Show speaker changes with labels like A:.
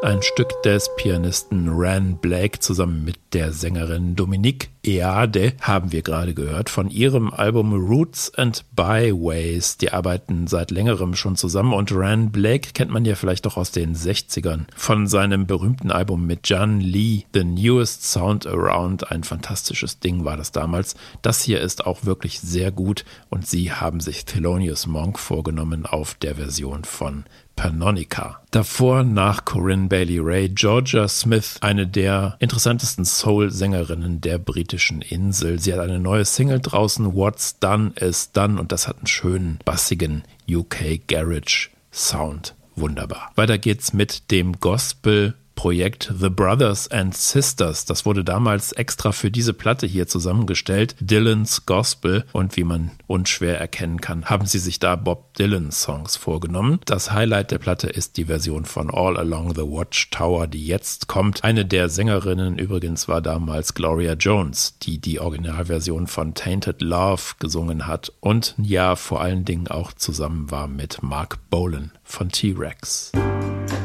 A: Ein Stück des Pianisten Ran Blake zusammen mit der Sängerin Dominique Eade haben wir gerade gehört von ihrem Album Roots and Byways. Die arbeiten seit längerem schon zusammen und Ran Blake kennt man ja vielleicht doch aus den 60ern. Von seinem berühmten Album mit Jan Lee, The Newest Sound Around, ein fantastisches Ding war das damals. Das hier ist auch wirklich sehr gut und sie haben sich Thelonious Monk vorgenommen auf der Version von Pannonica. Davor nach Corinne Bailey Rae, Georgia Smith, eine der interessantesten Soul-Sängerinnen der britischen Insel. Sie hat eine neue Single draußen, What's Done is Done, und das hat einen schönen, bassigen UK Garage Sound. Wunderbar. Weiter geht's mit dem Gospel-Projekt The Brothers and Sisters. Das wurde damals extra für diese Platte hier zusammengestellt, Dylan's Gospel, und wie man unschwer erkennen kann, haben sie sich da Bob Dylan Songs vorgenommen. Das Highlight der Platte ist die Version von All Along the Watchtower, die jetzt kommt. Eine der Sängerinnen übrigens war damals Gloria Jones, die die Originalversion von Tainted Love gesungen hat und ja vor allen Dingen auch zusammen war mit Mark Bolan von T-Rex.